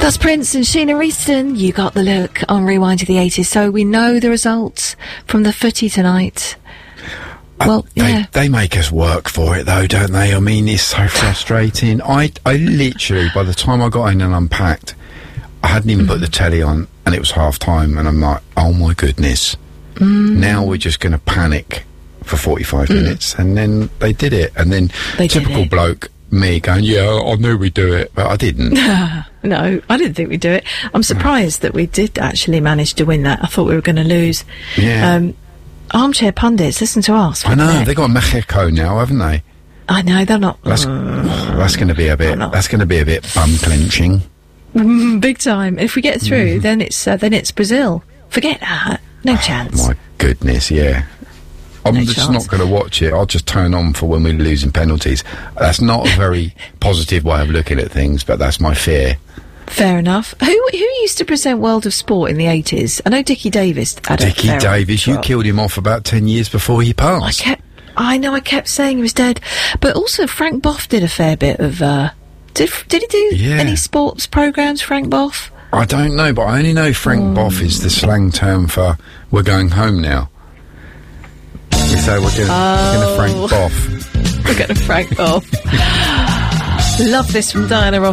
That's Prince and Sheena Easton. You got the look on Rewind to the 80s. So we know the results from the footy tonight. Well, they make us work for it, though, don't they? I mean, it's so frustrating. I literally, by the time I got in and unpacked, I hadn't even put the telly on, and it was half-time, and I'm like, oh, my goodness. Now we're just going to panic for 45 minutes, and then they did it. And then typical bloke, me, going, yeah, I knew we'd do it, but I didn't. No, I didn't think we'd do it. I'm surprised that we did actually manage to win that. I thought we were going to lose. Yeah. Armchair pundits, listen to us. I know, they've got Mexico now, haven't they? I know, they're not... That's going to be a bit... That's going to be a bit bum-clenching. Big time. If we get through, then it's Brazil. Forget that. No chance. My goodness, yeah. I'm just not going to watch it. I'll just turn on for when we're losing penalties. That's not a very positive way of looking at things, but that's my fear. Fair enough. Who used to present World of Sport in the 80s? I know Dickie Davis had Dickie Davis, you killed him off about 10 years before he passed. I kept saying he was dead. But also Frank Boff did a fair bit of, did he do any sports programmes, Frank Boff? I don't know, but I only know Frank Boff is the slang term for we're going home now. We say we're going to Frank Boff. We're going to Frank Boff. Love this from Diana Ross.